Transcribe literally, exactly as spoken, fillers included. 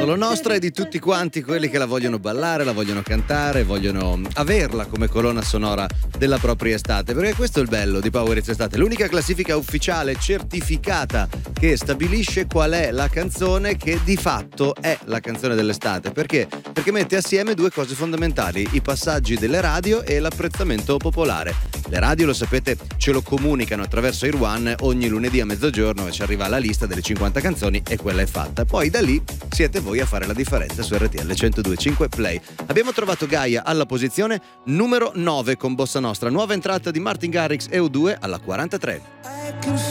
solo nostra, e di tutti quanti quelli che la vogliono ballare, la vogliono cantare, vogliono averla come colonna sonora della propria estate, perché questo è il bello di Power Hits Estate, l'unica classifica ufficiale certificata che stabilisce qual è la canzone che di fatto è la canzone dell'estate. Perché? Perché mette assieme due cose fondamentali: i passaggi delle radio e l'apprezzamento popolare. Le radio, lo sapete, ce lo comunicano attraverso Air One ogni lunedì a mezzogiorno, e ci arriva la lista delle cinquanta canzoni e quella è fatta. Poi da lì siete voi a fare la differenza su R T L centodue e cinque Play. Abbiamo trovato Gaia alla posizione numero nove con Bossa Nostra, nuova entrata di Martin Garrix e U due alla quarantatré.